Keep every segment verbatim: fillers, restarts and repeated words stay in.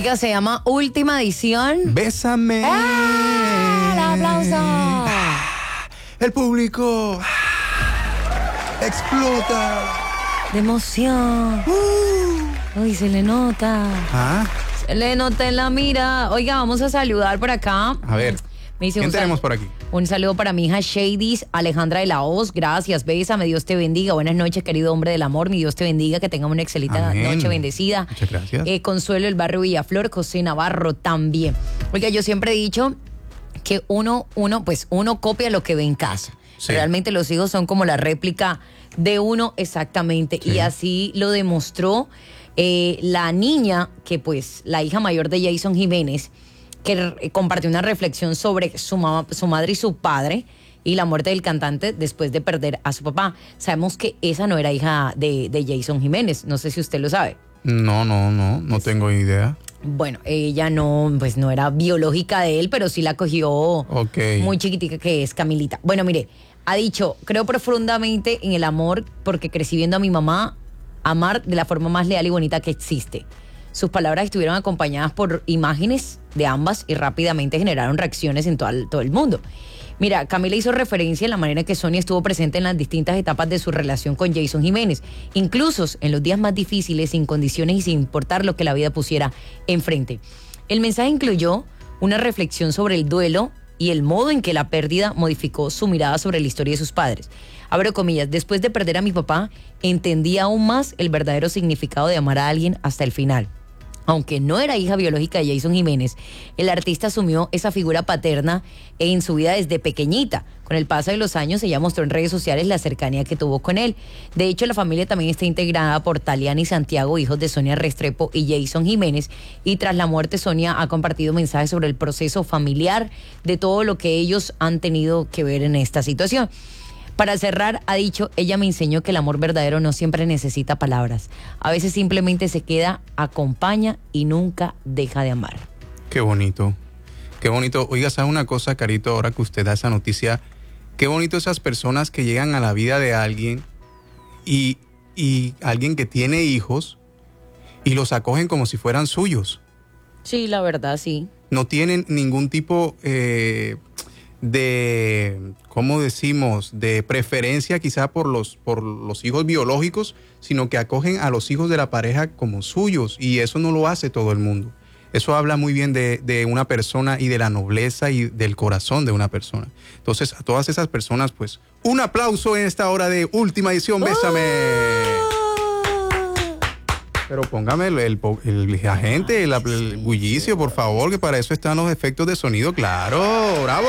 Oiga, se llama Última Edición. Bésame. ¡Ah! ¡El aplauso! El público explota de emoción. Uh. Uy, se le nota. ¿Ah? Se le nota en la mira. Oiga, vamos a saludar por acá. A ver, Me dice ¿quién un tenemos sal- por aquí? Un saludo para mi hija Shadis, Alejandra de la Hoz. Gracias, bésame, Dios te bendiga. Buenas noches, querido hombre del amor. Mi Dios te bendiga, que tengamos una excelente Amén. noche bendecida. Muchas gracias. Eh, Consuelo del barrio Villaflor, José Navarro también. Oiga, yo siempre he dicho que uno, uno, pues uno copia lo que ve en casa. Sí. Realmente los hijos son como la réplica de uno exactamente. Sí. Y así lo demostró eh, la niña, que pues la hija mayor de Jason Jiménez, que eh, compartió una reflexión sobre su, mamá, su madre y su padre y la muerte del cantante después de perder a su papá. Sabemos que esa no era hija de, de Jason Jiménez, no sé si usted lo sabe. No, no, no, no tengo idea. Bueno, ella no, pues no era biológica de él, pero sí la cogió Ok. muy chiquitica, que es Camilita. Bueno, mire, ha dicho, creo profundamente en el amor porque crecí viendo a mi mamá amar de la forma más leal y bonita que existe. Sus palabras estuvieron acompañadas por imágenes de ambas y rápidamente generaron reacciones en todo el, todo el mundo. Mira, Camila hizo referencia en la manera en que Sonia estuvo presente en las distintas etapas de su relación con Jason Jiménez, incluso en los días más difíciles, sin condiciones y sin importar lo que la vida pusiera enfrente. El mensaje incluyó una reflexión sobre el duelo y el modo en que la pérdida modificó su mirada sobre la historia de sus padres. Abro comillas, después de perder a mi papá, entendí aún más el verdadero significado de amar a alguien hasta el final. Aunque no era hija biológica de Jason Jiménez, el artista asumió esa figura paterna en su vida desde pequeñita. Con el paso de los años, ella mostró en redes sociales la cercanía que tuvo con él. De hecho, la familia también está integrada por Taliana y Santiago, hijos de Sonia Restrepo y Jason Jiménez. Y tras la muerte, Sonia ha compartido mensajes sobre el proceso familiar de todo lo que ellos han tenido que ver en esta situación. Para cerrar, ha dicho, ella me enseñó que el amor verdadero no siempre necesita palabras. A veces simplemente se queda, acompaña y nunca deja de amar. Qué bonito. Qué bonito. Oiga, ¿sabe una cosa, Carito? Ahora que usted da esa noticia, qué bonito esas personas que llegan a la vida de alguien y, y alguien que tiene hijos y los acogen como si fueran suyos. Sí, la verdad, sí. No tienen ningún tipo eh, de, ¿cómo decimos?, de preferencia quizá por los, por los hijos biológicos, sino que acogen a los hijos de la pareja como suyos, y eso no lo hace todo el mundo. Eso habla muy bien de, de una persona y de la nobleza y del corazón de una persona. Entonces, a todas esas personas, pues, un aplauso en esta hora de Última Edición, Bésame. Pero póngame el, el, el agente, el, el bullicio, por favor, que para eso están los efectos de sonido. ¡Claro! ¡Bravo!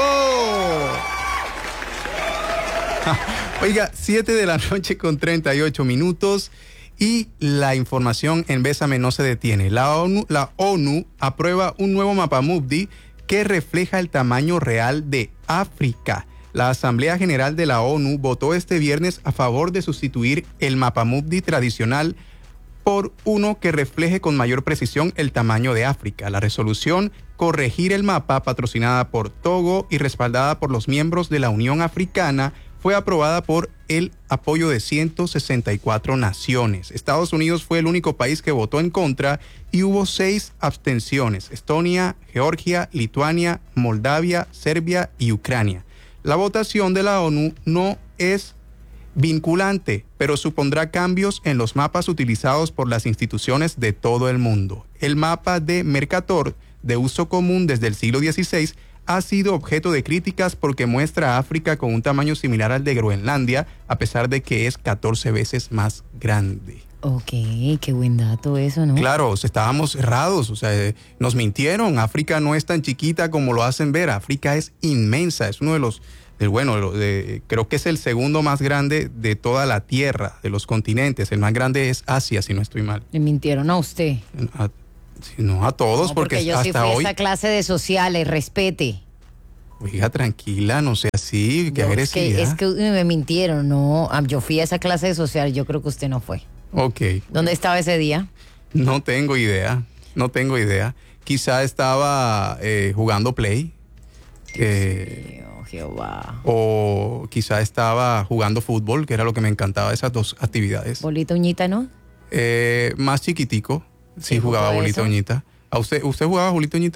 Oiga, siete de la noche con treinta y ocho minutos y la información en Bésame no se detiene. La ONU, la ONU aprueba un nuevo Mapamundi que refleja el tamaño real de África. La Asamblea General de la ONU votó este viernes a favor de sustituir el Mapamundi tradicional por uno que refleje con mayor precisión el tamaño de África. La resolución Corregir el mapa, patrocinada por Togo y respaldada por los miembros de la Unión Africana, fue aprobada por el apoyo de ciento sesenta y cuatro naciones. Estados Unidos fue el único país que votó en contra y hubo seis abstenciones: Estonia, Georgia, Lituania, Moldavia, Serbia y Ucrania. La votación de la ONU no es vinculante, pero supondrá cambios en los mapas utilizados por las instituciones de todo el mundo. El mapa de Mercator, de uso común desde el siglo dieciséis, ha sido objeto de críticas porque muestra a África con un tamaño similar al de Groenlandia, a pesar de que es catorce veces más grande. Ok, qué buen dato eso, ¿no? Claro, o sea, estábamos errados, o sea, nos mintieron. África no es tan chiquita como lo hacen ver. África es inmensa, es uno de los, de, bueno, de, creo que es el segundo más grande de toda la Tierra, de los continentes. El más grande es Asia, si no estoy mal. Le mintieron a usted. A, no a todos, No, porque, porque yo hasta sí fui a hoy... esa clase de sociales, respete. Oiga, tranquila, no sea así, qué Yo, agresividad. Es que, es que me mintieron, no. ah, Yo fui a esa clase de social, yo creo que usted no fue. Ok. ¿Dónde estaba ese día? No tengo idea, no tengo idea. Quizá estaba eh, jugando Play. Eh, Dios, Jehová. o quizá estaba jugando fútbol, que era lo que me encantaba de esas dos actividades. Bolita uñita, ¿no? Eh, más chiquitico, sí ¿Qué jugaba jugó bolita eso? uñita. ¿A usted, usted jugaba Julito Ñito?